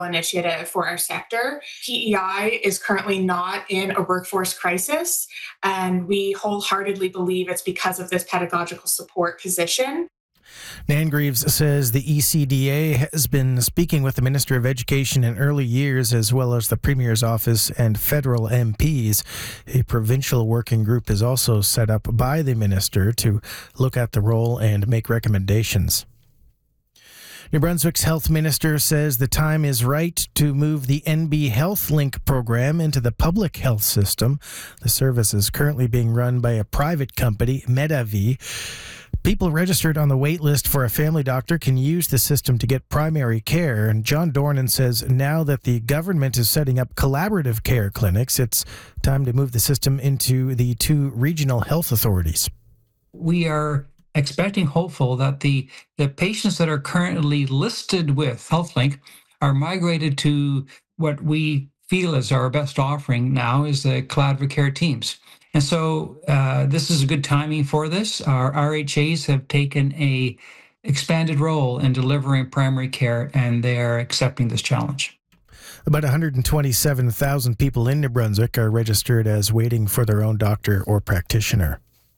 initiative for our sector. PEI is currently not in a workforce crisis, and we wholeheartedly believe it's because of this pedagogical support position. Nan Greaves says the ECDA has been speaking with the Minister of Education in early years, as well as the Premier's office and federal MPs. A provincial working group is also set up by the Minister to look at the role and make recommendations. New Brunswick's health minister says the time is right to move the NB Health Link program into the public health system. The service is currently being run by a private company, Medavie. People registered on the wait list for a family doctor can use the system to get primary care. And John Dornan says now that the government is setting up collaborative care clinics, it's time to move the system into the two regional health authorities. We are hopeful that the patients that are currently listed with HealthLink are migrated to what we feel is our best offering now is the collaborative care teams. And so this is a good timing for this. Our RHAs have taken a expanded role in delivering primary care, and they are accepting this challenge. About 127,000 people in New Brunswick are registered as waiting for their own doctor or practitioner.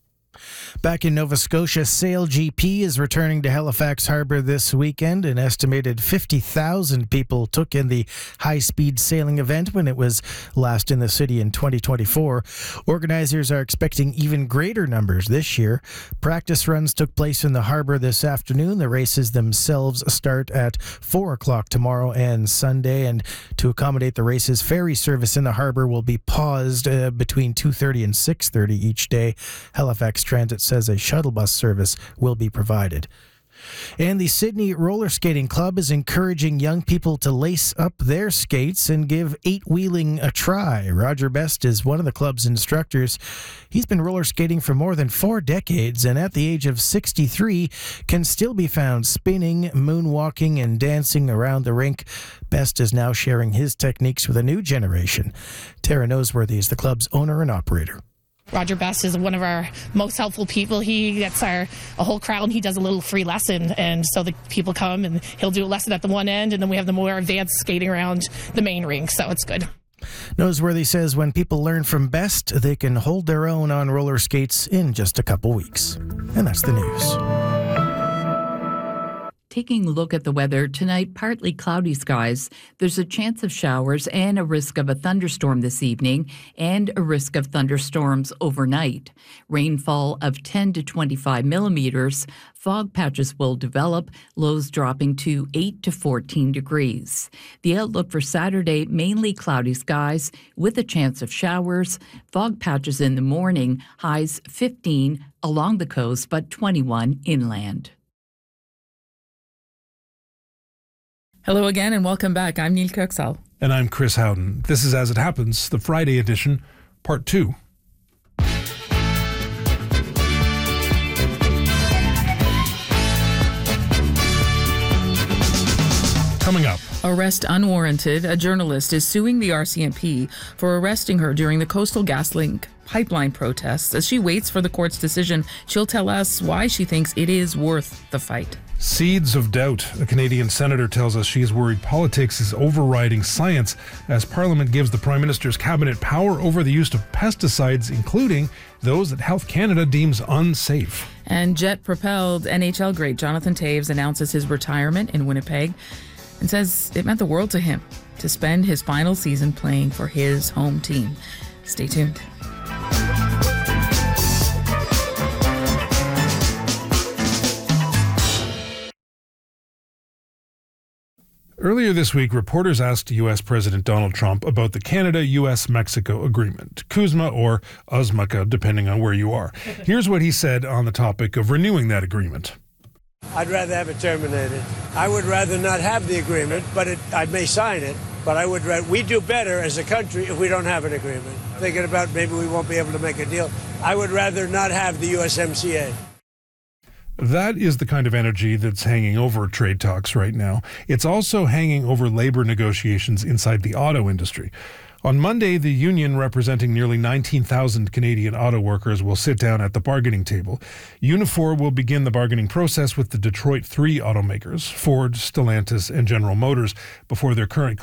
Back in Nova Scotia, SailGP is returning to Halifax Harbour this weekend. An estimated 50,000 people took in the high-speed sailing event when it was last in the city in 2024. Organizers are expecting even greater numbers this year. Practice runs took place in the harbour this afternoon. The races themselves start at 4 o'clock tomorrow and Sunday. And to accommodate the races, ferry service in the harbour will be paused between 2:30 and 6:30 each day. Halifax Transit says a shuttle bus service will be provided. And the Sydney Roller Skating Club is encouraging young people to lace up their skates and give eight-wheeling a try. Roger Best is one of the club's instructors. He's been roller skating for more than 4 decades and at the age of 63 can still be found spinning, moonwalking, and dancing around the rink. Best is now sharing his techniques with a new generation. Tara Noseworthy is the club's owner and operator. Roger Best is one of our most helpful people. He gets a whole crowd, and he does a little free lesson. And so the people come, and he'll do a lesson at the one end, and then we have the more advanced skating around the main rink. So it's good. Noseworthy says when people learn from Best, they can hold their own on roller skates in just a couple weeks. And that's the news. Taking a look at the weather, tonight partly cloudy skies. There's a chance of showers and a risk of a thunderstorm this evening and a risk of thunderstorms overnight. Rainfall of 10 to 25 millimeters. Fog patches will develop, lows dropping to 8 to 14 degrees. The outlook for Saturday, mainly cloudy skies with a chance of showers. Fog patches in the morning, highs 15 along the coast but 21 inland. Hello again and welcome back. I'm Neil Kirksall. And I'm Chris Howden. This is As It Happens, the Friday edition, Part 2. Coming up. Arrest unwarranted. A journalist is suing the RCMP for arresting her during the Coastal GasLink pipeline protests. As she waits for the court's decision, she'll tell us why she thinks it is worth the fight. Seeds of doubt. A Canadian senator tells us she is worried politics is overriding science as Parliament gives the Prime Minister's cabinet power over the use of pesticides, including those that Health Canada deems unsafe. And jet-propelled NHL great Jonathan Toews announces his retirement in Winnipeg and says it meant the world to him to spend his final season playing for his home team. Stay tuned. Earlier this week, reporters asked U.S. President Donald Trump about the Canada-U.S.-Mexico agreement, CUSMA or USMCA, depending on where you are. Here's what he said on the topic of renewing that agreement. I'd rather have it terminated. I would rather not have the agreement, but I may sign it. But we do better as a country if we don't have an agreement. Thinking about maybe we won't be able to make a deal. I would rather not have the USMCA. That is the kind of energy that's hanging over trade talks right now. It's also hanging over labor negotiations inside the auto industry. On Monday, the union representing nearly 19,000 Canadian auto workers will sit down at the bargaining table. Unifor will begin the bargaining process with the Detroit 3 automakers, Ford, Stellantis, and General Motors, before their current